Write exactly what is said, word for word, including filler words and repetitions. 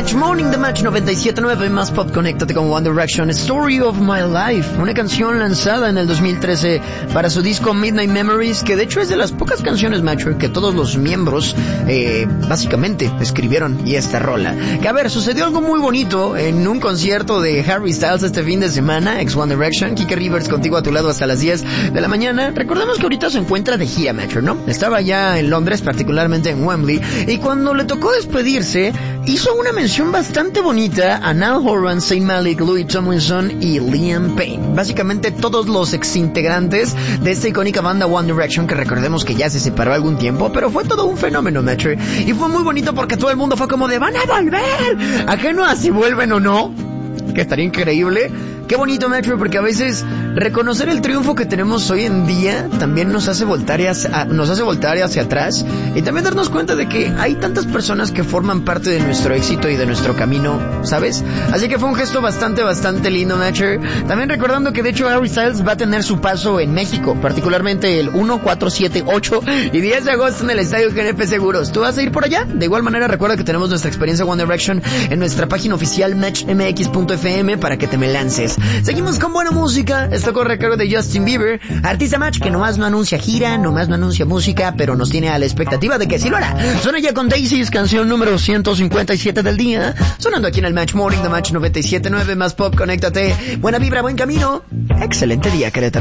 Match Morning, The Match noventa y siete punto nueve, más pop, conéctate con One Direction, Story of My Life, una canción lanzada en el dos mil trece para su disco Midnight Memories, que de hecho es de las pocas canciones, Match, que todos los miembros, eh, básicamente escribieron, y esta rola. Que a ver, sucedió algo muy bonito en un concierto de Harry Styles este fin de semana, ex One Direction. Kike Rivers contigo a tu lado hasta las diez de la mañana. Recordemos que ahorita se encuentra de gira, Match, ¿no? Estaba ya en Londres, particularmente en Wembley, y cuando le tocó despedirse, hizo una mención bastante bonita a Niall Horan, Zayn Malik, Louis Tomlinson y Liam Payne. Básicamente todos los exintegrantes de esta icónica banda One Direction, que recordemos que ya se separó algún tiempo, pero fue todo un fenómeno, Metro. Y fue muy bonito porque todo el mundo fue como de ¡van a volver! Ajeno a si vuelven o no, que estaría increíble. Qué bonito, Metro, porque a veces reconocer el triunfo que tenemos hoy en día también nos hace voltar hacia, nos hace voltar hacia atrás, y también darnos cuenta de que hay tantas personas que forman parte de nuestro éxito y de nuestro camino, ¿sabes? Así que fue un gesto bastante, bastante lindo, Metro. También recordando que de hecho Harry Styles va a tener su paso en México, particularmente el uno, cuatro, siete, ocho y diez de agosto en el Estadio G N P Seguros. ¿Tú vas a ir por allá? De igual manera, recuerda que tenemos nuestra experiencia One Direction en nuestra página oficial match m x punto f m para que te me lances. Seguimos con buena música. Esto corre a cargo de Justin Bieber, artista, Match, que nomás no anuncia gira, nomás no anuncia música, pero nos tiene a la expectativa de que sí lo hará. Suena ya con Daisies, canción número ciento cincuenta y siete del día, sonando aquí en el Match Morning, The Match noventa y siete punto nueve, más pop, conéctate. Buena vibra, buen camino. Excelente día, Querétaro.